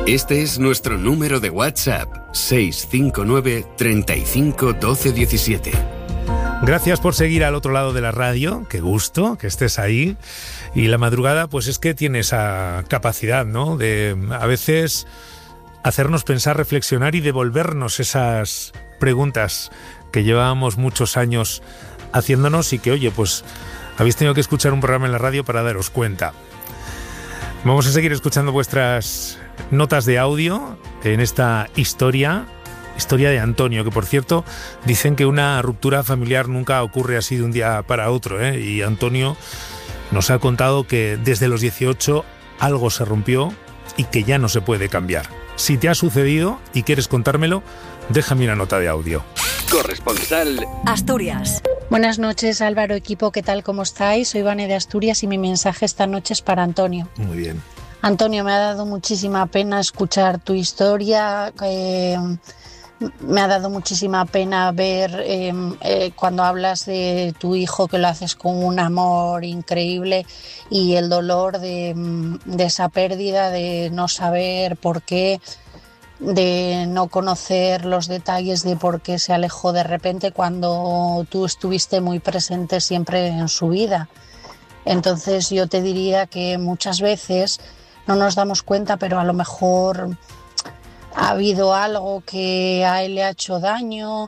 Este es nuestro número de WhatsApp, 659 35 12 17. Gracias por seguir al otro lado de la radio, qué gusto que estés ahí. Y la madrugada, pues es que tiene esa capacidad, ¿no?, de a veces hacernos pensar, reflexionar y devolvernos esas preguntas que llevábamos muchos años haciéndonos y que, oye, pues habéis tenido que escuchar un programa en la radio para daros cuenta. Vamos a seguir escuchando vuestras notas de audio en esta historia de Antonio, que por cierto dicen que una ruptura familiar nunca ocurre así de un día para otro, ¿eh? Y Antonio nos ha contado que desde los 18 algo se rompió y que ya no se puede cambiar. Si te ha sucedido y quieres contármelo, déjame una nota de audio. Corresponsal Asturias. Buenas noches, Álvaro, equipo, ¿qué tal? ¿Cómo estáis? Soy Vane de Asturias y mi mensaje esta noche es para Antonio. Muy bien. Antonio, me ha dado muchísima pena escuchar tu historia, me ha dado muchísima pena ver cuando hablas de tu hijo, que lo haces con un amor increíble, y el dolor de esa pérdida, de no saber por qué, de no conocer los detalles de por qué se alejó de repente cuando tú estuviste muy presente siempre en su vida. Entonces yo te diría que muchas veces no nos damos cuenta, pero a lo mejor ha habido algo que a él le ha hecho daño.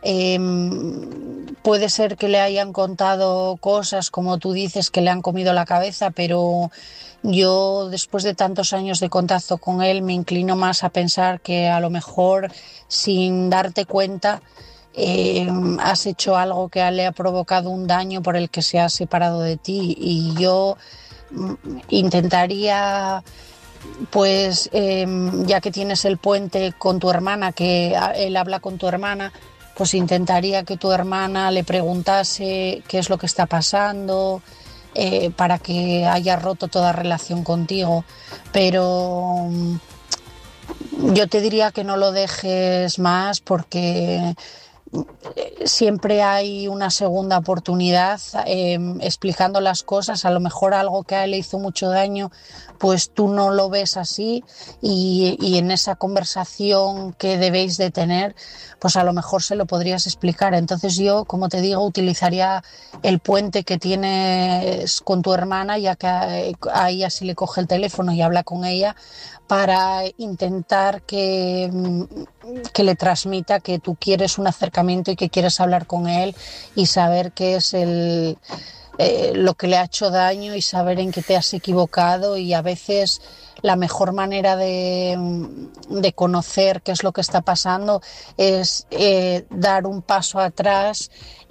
Puede ser que le hayan contado cosas, como tú dices, que le han comido la cabeza, pero yo, después de tantos años de contacto con él, me inclino más a pensar que a lo mejor, sin darte cuenta, has hecho algo que le ha provocado un daño por el que se ha separado de ti. Y yo intentaría, pues ya que tienes el puente con tu hermana, que él habla con tu hermana, pues intentaría que tu hermana le preguntase qué es lo que está pasando, para que haya roto toda relación contigo. Pero yo te diría que no lo dejes más, porque siempre hay una segunda oportunidad, explicando las cosas. A lo mejor algo que a él le hizo mucho daño, pues tú no lo ves así, y en esa conversación que debéis de tener, pues a lo mejor se lo podrías explicar. Entonces yo, como te digo, utilizaría el puente que tienes con tu hermana, ya que ahí así le coge el teléfono y habla con ella, para intentar que le transmita que tú quieres un acercamiento y que quieres hablar con él y saber qué es lo que le ha hecho daño, y saber en qué te has equivocado. Y a veces la mejor manera de conocer qué es lo que está pasando es dar un paso atrás,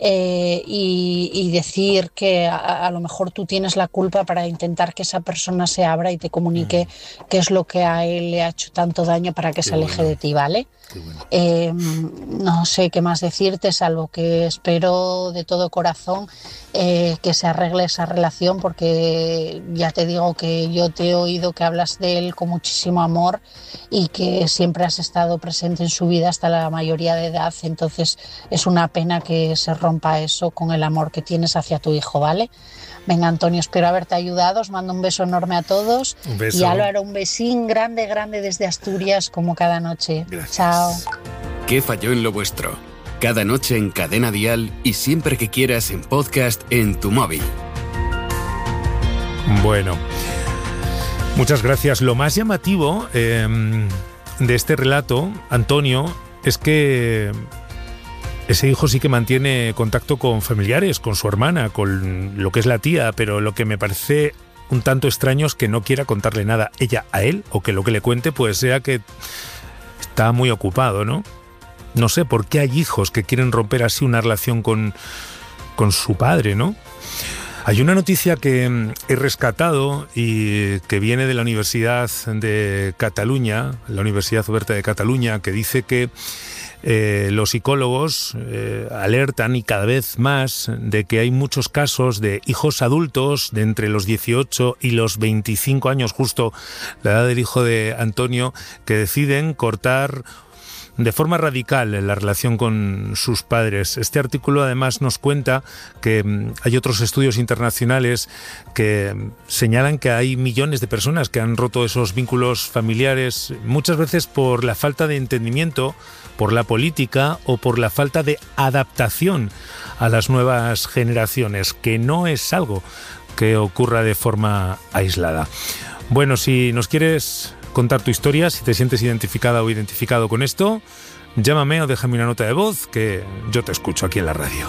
y decir que a lo mejor tú tienes la culpa, para intentar que esa persona se abra y te comunique qué es lo que a él le ha hecho tanto daño, para que se aleje de ti, ¿vale? No sé qué más decirte, salvo que espero de todo corazón que se arregle esa relación, porque ya te digo que yo te he oído que hablas de él con muchísimo amor y que siempre has estado presente en su vida hasta la mayoría de edad. Entonces es una pena que se rompa eso con el amor que tienes hacia tu hijo, ¿vale? Venga, Antonio, espero haberte ayudado. Os mando un beso enorme a todos. Un beso. Y Álvaro, un besín grande, grande desde Asturias, como cada noche. Gracias. Chao. ¿Qué falló en lo vuestro? Cada noche en Cadena Dial y siempre que quieras en podcast en tu móvil. Bueno, muchas gracias. Lo más llamativo de este relato, Antonio, es que ese hijo sí que mantiene contacto con familiares, con su hermana, con lo que es la tía, pero lo que me parece un tanto extraño es que no quiera contarle nada ella a él, o que lo que le cuente pues sea que está muy ocupado, ¿no? No sé por qué hay hijos que quieren romper así una relación con su padre, ¿no? Hay una noticia que he rescatado y que viene de la Universidad de Cataluña, la Universidad Oberta de Cataluña, que dice que los psicólogos alertan, y cada vez más, de que hay muchos casos de hijos adultos de entre los 18 y los 25 años, justo la edad del hijo de Antonio, que deciden cortar de forma radical en la relación con sus padres. Este artículo además nos cuenta que hay otros estudios internacionales que señalan que hay millones de personas que han roto esos vínculos familiares, muchas veces por la falta de entendimiento, por la política o por la falta de adaptación a las nuevas generaciones, que no es algo que ocurra de forma aislada. Bueno, si nos quieres contar tu historia, si te sientes identificada o identificado con esto, llámame o déjame una nota de voz que yo te escucho aquí en la radio.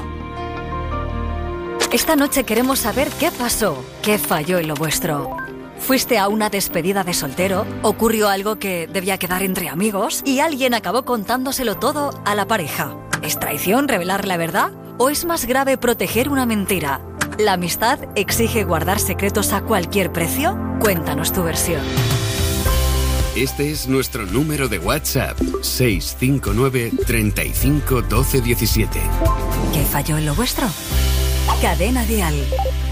Esta noche queremos saber qué pasó, qué falló en lo vuestro. ¿Fuiste a una despedida de soltero? ¿Ocurrió algo que debía quedar entre amigos? ¿Y alguien acabó contándoselo todo a la pareja? ¿Es traición revelar la verdad? ¿O es más grave proteger una mentira? ¿La amistad exige guardar secretos a cualquier precio? Cuéntanos tu versión. Este es nuestro número de WhatsApp, 659 35 12 17. ¿Qué falló en lo vuestro? Cadena Dial.